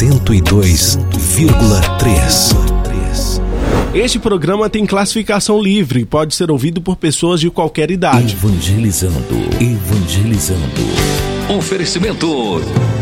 102,3. Este programa tem classificação livre, pode ser ouvido por pessoas de qualquer idade. Evangelizando. Oferecimento